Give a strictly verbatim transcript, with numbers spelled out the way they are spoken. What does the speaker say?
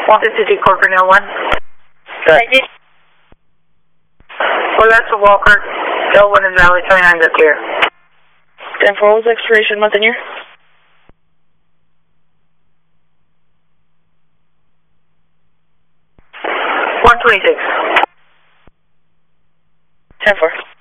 one fifty-two Corporate L one. Good. Well, that's a Walker. L one in Valley twenty-nine, that's clear. ten four, what was the expiration month and year? one twenty-six. ten four.